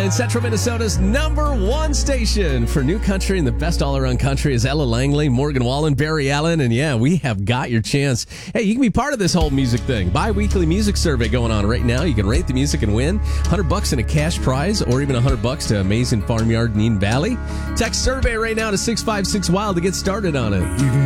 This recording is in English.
101.9, Central Minnesota's #1 station for new country, and the best all-around country is Ella Langley, Morgan Wallen, Barry Allen, and yeah, we have got your chance. Hey, you can be part of this whole music thing. Bi-weekly music survey going on right now. You can rate the music and win $100 in a cash prize, or even $100 to Amazing Farmyard in Eden Valley. Text survey right now to 656-WILD to get started on it.